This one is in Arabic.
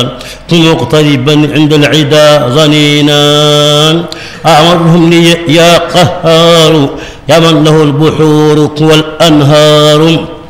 كن مقتربا عند العدا ظنينا أعمرهم لي يا قهار يا من له البحور والأنهار